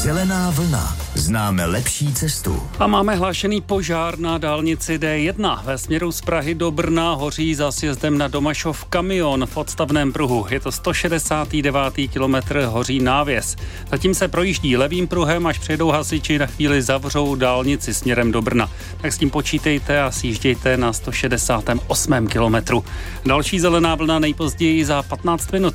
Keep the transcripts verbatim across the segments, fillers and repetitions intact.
Zelená vlna. Známe lepší cestu. A máme hlášený požár na dálnici D jedna. Ve směru z Prahy do Brna hoří za sjezdem na Domašov kamion v odstavném pruhu. Je to sto šedesátý devátý kilometr, hoří návěs. Zatím se projíždí levým pruhem, až přijedou hasiči, na chvíli zavřou dálnici směrem do Brna. Tak s tím počítejte a sjíždějte na sto šedesátém osmém kilometru. Další zelená vlna nejpozději za patnáct minut.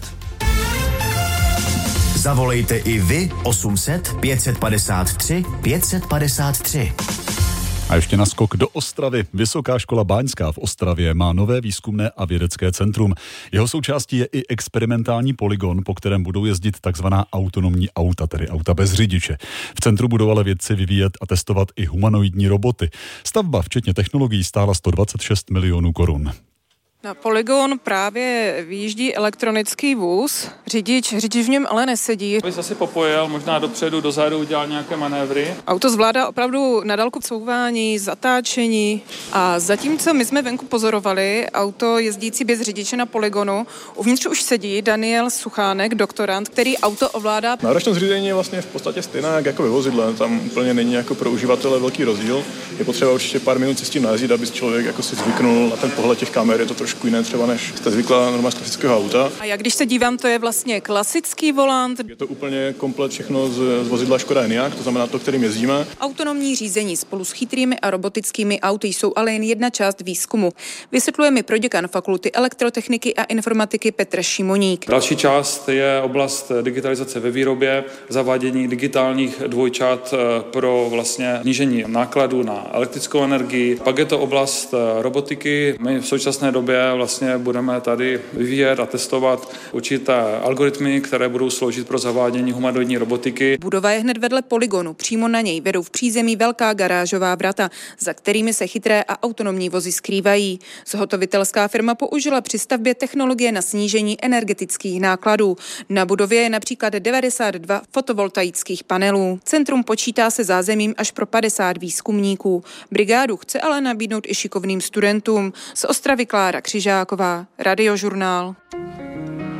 Zavolejte i vy osm set pět set padesát tři pět set padesát tři. A ještě naskok do Ostravy. Vysoká škola báňská v Ostravě má nové výzkumné a vědecké centrum. Jeho součástí je i experimentální polygon, po kterém budou jezdit takzvaná autonomní auta, tedy auta bez řidiče. V centru budou ale vědci vyvíjet a testovat i humanoidní roboty. Stavba včetně technologií stála sto dvacet šest milionů korun. Na polygon právě vyjíždí elektronický vůz. Řidič, řidič v něm ale nesedí. Bys asi popojil, možná dopředu, dozadu, udělal nějaké manévry. Auto zvládá opravdu na dálku couvání, zatáčení a zatímco my jsme venku pozorovali auto jezdící bez řidiče na polygonu, uvnitř už sedí Daniel Suchánek, doktorant, který auto ovládá. Náročnost řízení je vlastně v podstatě stejná jak jako ve vozidle, tam úplně není jako pro uživatele velký rozdíl. Je potřeba určitě pár minut si s tím najezdit, aby člověk jako si zvyknul na ten pohled těch kamer, je to trošku jiné třeba, než jste zvyklá normálně z klasického auta. A jak když se dívám, to je vlastně klasický volant. Je to úplně komplet všechno z, z vozidla Škoda Enyaq, to znamená to, kterým jezdíme. Autonomní řízení spolu s chytrými a robotickými auty jsou ale jen jedna část výzkumu. Vysvětluje mi proděkan Fakulty elektrotechniky a informatiky Petr Šimoník. Další část je oblast digitalizace ve výrobě, zavádění digitálních dvojčat pro vlastně snížení nákladů na elektrickou energii. Pak je to oblast robotiky. My v současné době vlastně budeme tady vyvíjet a testovat určité algoritmy, které budou sloužit pro zavádění humanoidní robotiky. Budova je hned vedle polygonu. Přímo na něj vedou v přízemí velká garážová vrata, za kterými se chytré a autonomní vozy skrývají. Zhotovitelská firma použila při stavbě technologie na snížení energetických nákladů. Na budově je například devadesát dva fotovoltaických panelů. Centrum počítá se zázemím až pro padesát výzkumníků. Brigádu chce ale nabídnout i šikovným studentům. Z Ostravy Klára Křižáková, Radiožurnál.